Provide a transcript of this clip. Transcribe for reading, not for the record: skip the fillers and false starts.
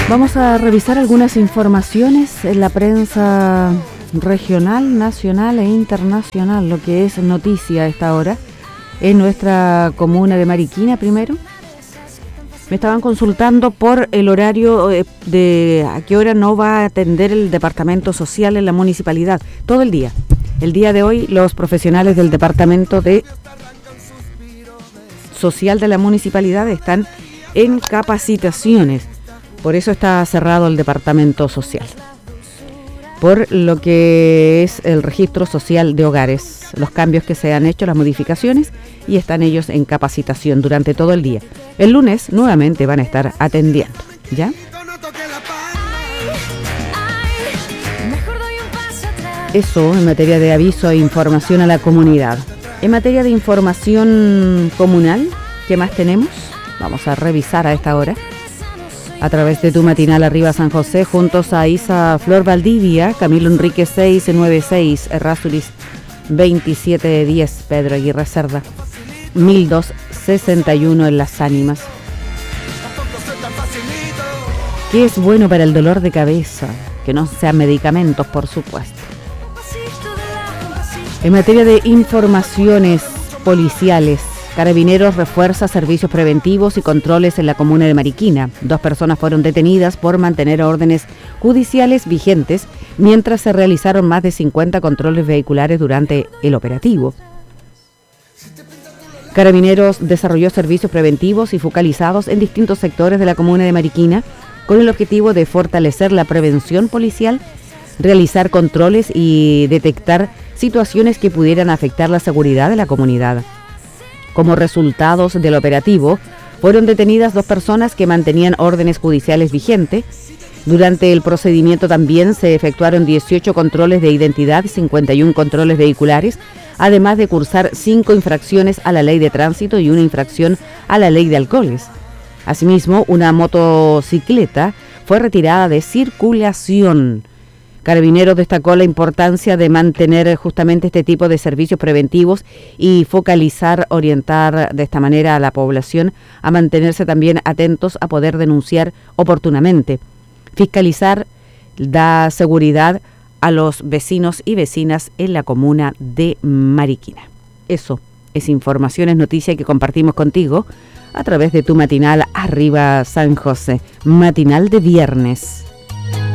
Vamos a revisar algunas informaciones en la prensa regional, nacional e internacional, lo que es noticia a esta hora en nuestra comuna de Mariquina. Primero, me estaban consultando por el horario de a qué hora no va a atender el departamento social en la municipalidad. Todo el día. El día de hoy los profesionales del departamento de social de la municipalidad están en capacitaciones. Por eso está cerrado el departamento social. Por lo que es el registro social de hogares, los cambios que se han hecho, las modificaciones, y están ellos en capacitación durante todo el día. El lunes nuevamente van a estar atendiendo, ¿ya? Eso en materia de aviso e información a la comunidad. En materia de información comunal, ¿qué más tenemos? Vamos a revisar a esta hora. A través de tu matinal Arriba San José, juntos a Isa Flor Valdivia, Camilo Enrique 696, Errázuriz 2710, Pedro Aguirre Cerda 1261 en Las Ánimas. ¿Qué es bueno para el dolor de cabeza? Que no sean medicamentos, por supuesto. En materia de informaciones policiales, Carabineros refuerza servicios preventivos y controles en la comuna de Mariquina. 2 personas fueron detenidas por mantener órdenes judiciales vigentes mientras se realizaron más de 50 controles vehiculares durante el operativo. Carabineros desarrolló servicios preventivos y focalizados en distintos sectores de la comuna de Mariquina con el objetivo de fortalecer la prevención policial, realizar controles y detectar situaciones que pudieran afectar la seguridad de la comunidad. Como resultados del operativo, fueron detenidas 2 personas que mantenían órdenes judiciales vigentes. Durante el procedimiento también se efectuaron 18 controles de identidad y 51 controles vehiculares, además de cursar 5 infracciones a la ley de tránsito y una infracción a la ley de alcoholes. Asimismo, una motocicleta fue retirada de circulación. Carabineros destacó la importancia de mantener justamente este tipo de servicios preventivos y focalizar, orientar de esta manera a la población a mantenerse también atentos a poder denunciar oportunamente. Fiscalizar da seguridad a los vecinos y vecinas en la comuna de Mariquina. Eso es información, es noticia que compartimos contigo a través de tu matinal Arriba San José, matinal de viernes.